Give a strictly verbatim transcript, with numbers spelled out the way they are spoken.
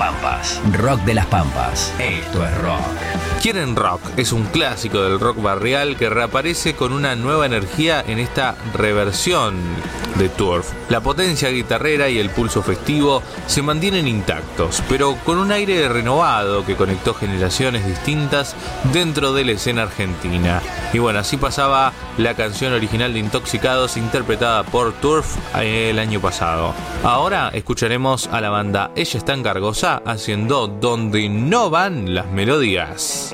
Pampas. Rock de las Pampas. Esto es rock. Quieren Rock es un clásico del rock barrial que reaparece con una nueva energía en esta reversión de Turf. La potencia guitarrera y el pulso festivo se mantienen intactos, pero con un aire renovado que conectó generaciones distintas dentro de la escena argentina. Y bueno, así pasaba la canción original de Intoxicados interpretada por Turf el año pasado. Ahora escucharemos a la banda Ella es tan cargosa haciendo Donde no van las melodías.